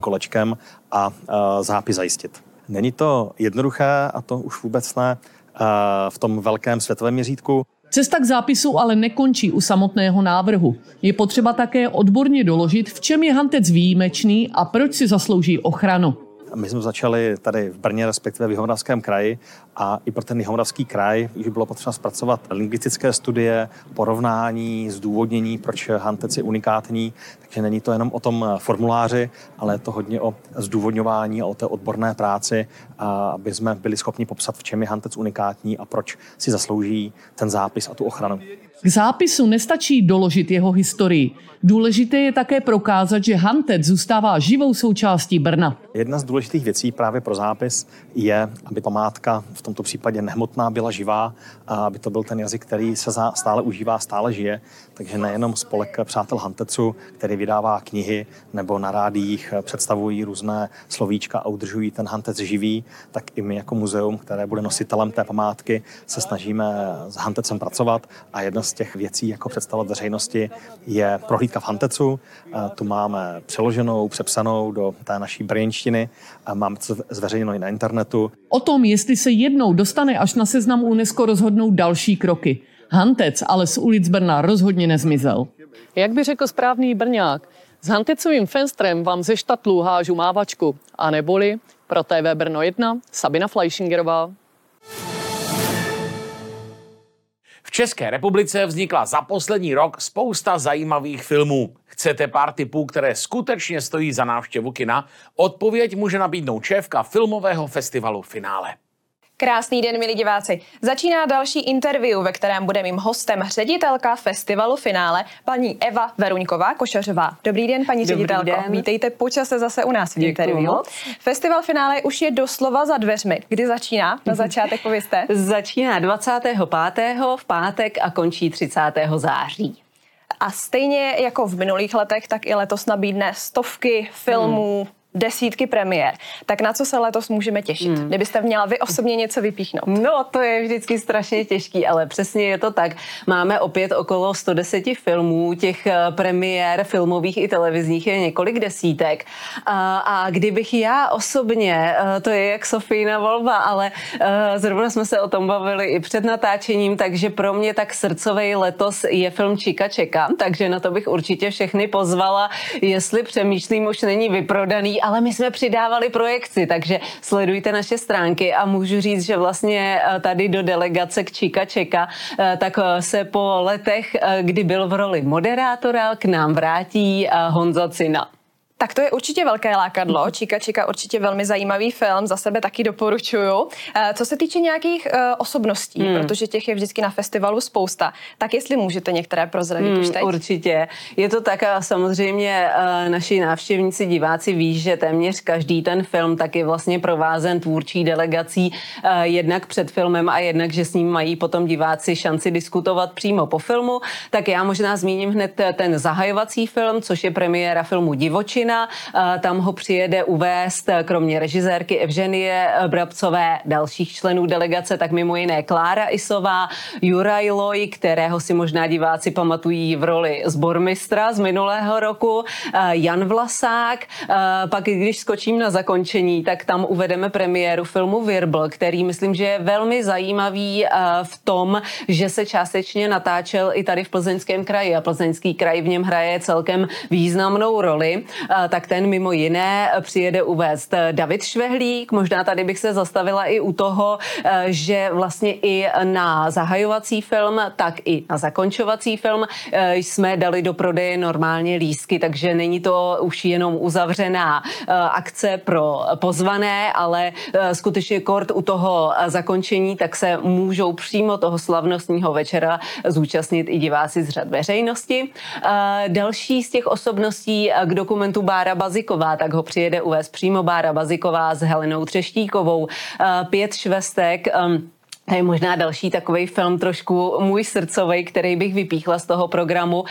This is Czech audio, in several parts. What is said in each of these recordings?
kolečkem a zápis zajistit. Není to jednoduché a to už vůbec ne v tom velkém světovém měřítku. Cesta k zápisu ale nekončí u samotného návrhu. Je potřeba také odborně doložit, v čem je hantec výjimečný a proč si zaslouží ochranu. My jsme začali tady v Brně, respektive v Jihomoravském kraji a i pro ten Jihomoravský kraj už bylo potřeba zpracovat lingvistické studie, porovnání, zdůvodnění, proč hantec je unikátní. Takže není to jenom o tom formuláři, ale je to hodně o zdůvodňování a o té odborné práci, aby jsme byli schopni popsat, v čem je hantec unikátní a proč si zaslouží ten zápis a tu ochranu. K zápisu nestačí doložit jeho historii. Důležité je také prokázat, že hantec zůstává živou součástí Brna. Jedna z důležitých věcí právě pro zápis je, aby památka, v tomto případě nehmotná, byla živá, a aby to byl ten jazyk, který se stále užívá, stále žije. Takže nejenom spolek přátel hantecu, který vydává knihy nebo na rádiích představují různé slovíčka a udržují ten hantec živý, tak i my jako muzeum, které bude nositelem té památky, se snažíme s hantecem pracovat a jedna z těch věcí, jako představovat veřejnosti, je prohlídka v hantecu. Tu máme přeloženou, přepsanou do té naší brněnštiny a máme to zveřejněno i na internetu. O tom, jestli se jednou dostane až na seznam UNESCO, rozhodnou další kroky. Hantec ale z ulic Brna rozhodně nezmizel. Jak by řekl správný Brňák, s hantecovým fenstrem vám ze štatlu hážu mávačku. A neboli pro TV Brno 1 Sabina Fleischingerová. V České republice vznikla za poslední rok spousta zajímavých filmů. Chcete pár tipů, které skutečně stojí za návštěvu kina? Odpověď může nabídnout šéfka filmového festivalu Finále. Krásný den, milí diváci. Začíná další interview, ve kterém bude mým hostem ředitelka festivalu Finále, paní Eva Veruňková Košařová. Dobrý den, paní ředitelko. Vítejte po čase zase u nás v interview. Festival Finále už je doslova za dveřmi. Kdy začíná? Na začátek povězte. Začíná 25. v pátek a končí 30. září. A stejně jako v minulých letech, tak i letos nabídne stovky filmů, desítky premiér. Tak na co se letos můžeme těšit? Kdybyste měla vy osobně něco vypíchnout. No, to je vždycky strašně těžký, ale přesně je to tak. Máme opět okolo 110 filmů, těch premiér filmových i televizních je několik desítek. A kdybych já osobně, to je jak Sofína volba, ale zrovna jsme se o tom bavili i před natáčením, takže pro mě tak srdcovej letos je film Čika čeka, takže na to bych určitě všechny pozvala, jestli přemýšlím, už není vyprodaný, ale my jsme přidávali projekci, takže sledujte naše stránky a můžu říct, že vlastně tady do delegace k Čika čeka, tak se po letech, kdy byl v roli moderátora, k nám vrátí Honza Cina. Tak to je určitě velké lákadlo. Čika čeka určitě velmi zajímavý film, za sebe taky doporučuju. Co se týče nějakých osobností, protože těch je vždycky na festivalu spousta, tak jestli můžete některé prozradit už teď. Určitě. Je to tak a samozřejmě naši návštěvníci, diváci ví, že téměř každý ten film tak je vlastně provázen tvůrčí delegací jednak před filmem a jednak, že s ním mají potom diváci šanci diskutovat přímo po filmu. Tak já možná zmíním hned ten zahajovací film, což je premiéra filmu Divočina. Tam ho přijede uvést kromě režisérky Evženie Brabcové, dalších členů delegace, tak mimo jiné Klára Isová, Juraj Loj, kterého si možná diváci pamatují v roli sbormistra z minulého roku, Jan Vlasák. Pak když skočím na zakončení, tak tam uvedeme premiéru filmu Virbl, který myslím, že je velmi zajímavý v tom, že se částečně natáčel i tady v Plzeňském kraji a Plzeňský kraj v něm hraje celkem významnou roli. Tak ten mimo jiné přijede uvést David Švehlík. Možná tady bych se zastavila i u toho, že vlastně i na zahajovací film, tak i na zakončovací film jsme dali do prodeje normálně lístky, takže není to už jenom uzavřená akce pro pozvané, ale skutečně kort u toho zakončení, tak se můžou přímo toho slavnostního večera zúčastnit i diváci z řad veřejnosti. Další z těch osobností k dokumentu Bára Baziková, tak ho přijede uvést přímo Bára Baziková s Helenou Třeštíkovou. 5 švestek To je možná další takový film trošku můj srdcový, který bych vypíchla z toho programu.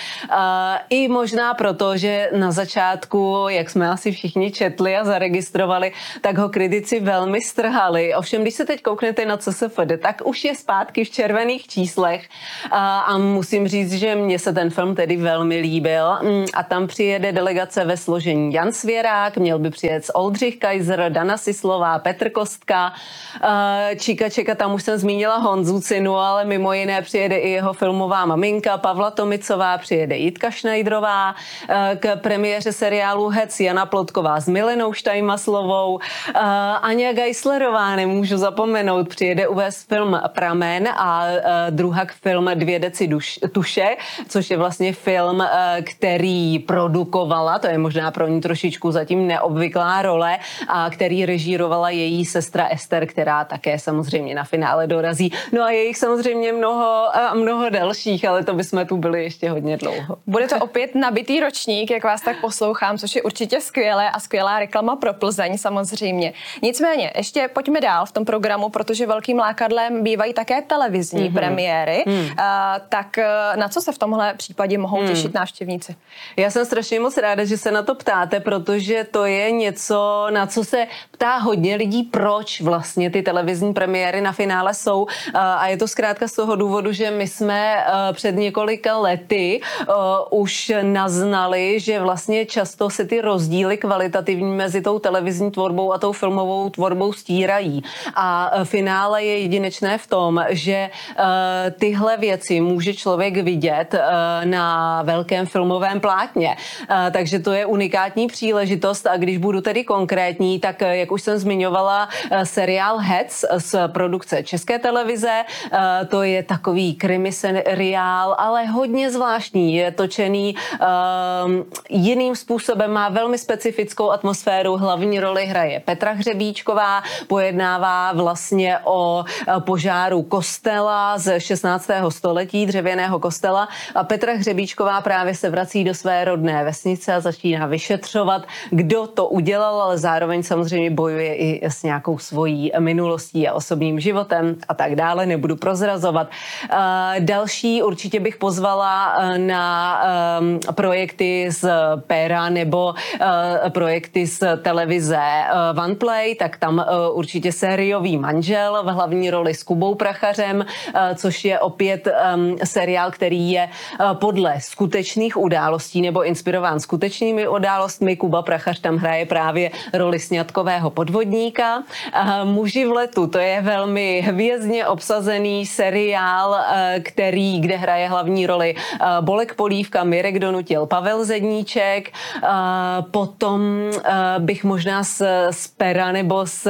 I možná proto, že na začátku, jak jsme asi všichni četli a zaregistrovali, tak ho kritici velmi strhali. Ovšem, když se teď kouknete na CSFD, tak už je zpátky v červených číslech a musím říct, že mně se ten film tedy velmi líbil. A tam přijede delegace ve složení Jan Svěrák, měl by přijet Oldřich Kaiser, Dana Sislová, Petr Kostka, Čika, tam už jsem zmínila Honzu Cinu, ale mimo jiné přijede i jeho filmová maminka Pavla Tomicová, přijede Jitka Šnajdrová, k premiéře seriálu Hec Jana Plotková s Milenou Štajmaslovou, Aňa Geislerová, nemůžu zapomenout, přijede uvést film Pramen a druhak film 2 deci tuše, což je vlastně film, který produkovala, to je možná pro ní trošičku zatím neobvyklá role, a který režírovala její sestra Ester, která také samozřejmě na finále dorazí. No a je jich samozřejmě mnoho dalších, ale to bychom tu byli ještě hodně dlouho. Bude to opět nabitý ročník, jak vás tak poslouchám, což je určitě skvělé a skvělá reklama pro Plzeň samozřejmě. Nicméně, ještě pojďme dál v tom programu, protože velkým lákadlem bývají také televizní premiéry. Tak na co se v tomhle případě mohou těšit návštěvníci? Já jsem strašně moc ráda, že se na to ptáte, protože to je něco, na co se ptá hodně lidí, proč vlastně ty televizní premiéry na finále jsou. A je to zkrátka z toho důvodu, že my jsme před několika lety už naznali, že vlastně často se ty rozdíly kvalitativní mezi tou televizní tvorbou a tou filmovou tvorbou stírají. A finále je jedinečné v tom, že tyhle věci může člověk vidět na velkém filmovém plátně. Takže to je unikátní příležitost a když budu tedy konkrétní, tak jak už jsem zmiňovala, seriál Hec z produkce České televize, to je takový krimi seriál, ale hodně zvláštní, je točený jiným způsobem, má velmi specifickou atmosféru, hlavní roli hraje Petra Hřebíčková, pojednává vlastně o požáru kostela z 16. století, dřevěného kostela a Petra Hřebíčková právě se vrací do své rodné vesnice a začíná vyšetřovat, kdo to udělal, ale zároveň samozřejmě bojuje i s nějakou svojí minulostí a osobním životem a tak dále, nebudu prozrazovat. Další určitě bych pozvala na projekty z Péra nebo projekty z televize OnePlay, tak tam určitě Sériový manžel v hlavní roli s Kubou Prachařem, což je opět seriál, který je podle skutečných událostí nebo inspirován skutečnými událostmi. Kuba Prachař tam hraje právě roli sňatkového podvodníka. Muži v letu, to je velmi hvězdně obsazený seriál, kde hraje hlavní roli Bolek Polívka, Mirek Donutil, Pavel Zedníček. Potom bych možná z Pera nebo z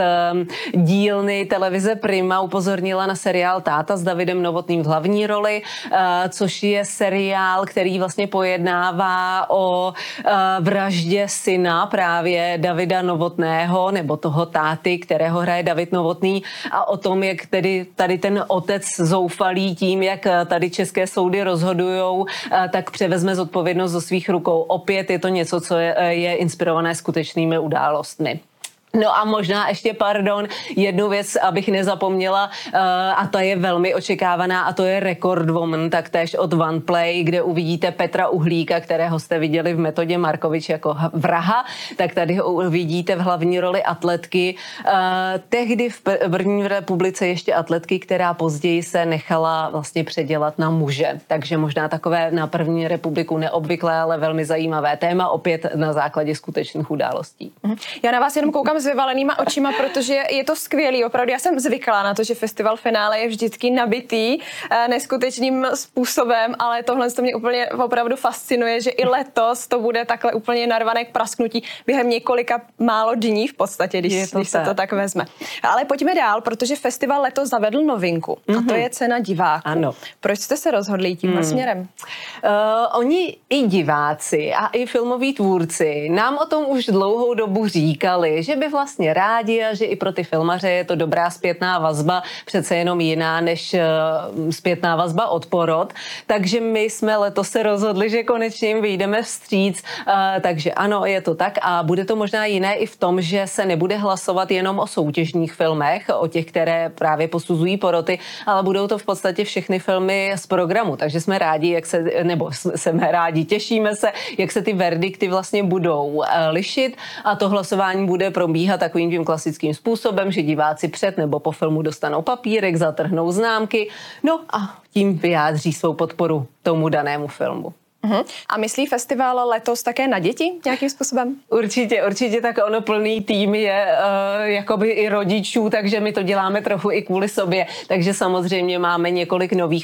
dílny televize Prima upozornila na seriál Táta s Davidem Novotným v hlavní roli, což je seriál, který vlastně pojednává o vraždě syna právě Davida Novotného nebo toho táty, kterého hraje David Novotný a o tom, jak tedy tady ten otec zoufalý tím, jak tady české soudy rozhodujou, tak převezme zodpovědnost do svých rukou. Opět je to něco, co je inspirované skutečnými událostmi. No a možná ještě, jednu věc, abych nezapomněla, a ta je velmi očekávaná, a to je Record Woman, taktéž od OnePlay, kde uvidíte Petra Uhlíka, kterého jste viděli v Metodě Markovič jako vraha, tak tady ho uvidíte v hlavní roli atletky. Tehdy v první republice ještě atletky, která později se nechala vlastně předělat na muže. Takže možná takové na první republiku neobvyklé, ale velmi zajímavé téma, opět na základě skutečných událostí. Já na vás jenom koukám s vyvalenýma očima, protože je to skvělý. Opravdu já jsem zvyklá na to, že festival finále je vždycky nabitý neskutečným způsobem, ale tohle to mě úplně opravdu fascinuje, že i letos to bude takhle úplně narvané k prasknutí během několika málo dní v podstatě, když se to tak vezme. Ale pojďme dál, protože festival letos zavedl novinku a to je cena diváků. Ano. Proč jste se rozhodli tímhle směrem? Oni i diváci a i filmoví tvůrci nám o tom už dlouhou dobu říkali, že by vlastně rádi a že i pro ty filmaře je to dobrá zpětná vazba, přece jenom jiná než zpětná vazba od porod. Takže my jsme letos se rozhodli, že konečně jim vyjdeme vstříc, takže ano, je to tak a bude to možná jiné i v tom, že se nebude hlasovat jenom o soutěžních filmech, o těch, které právě posuzují poroty, ale budou to v podstatě všechny filmy z programu, takže jsme rádi, jsme rádi, těšíme se, jak se ty verdikty vlastně budou lišit a to hlasování bude probíhat takovým tím klasickým způsobem, že diváci před nebo po filmu dostanou papírek, zatrhnou známky, no a tím vyjádří svou podporu tomu danému filmu. A myslí festival letos také na děti nějakým způsobem? Určitě tak ono plný tým je jakoby i rodičů, takže my to děláme trochu i kvůli sobě, takže samozřejmě máme několik nových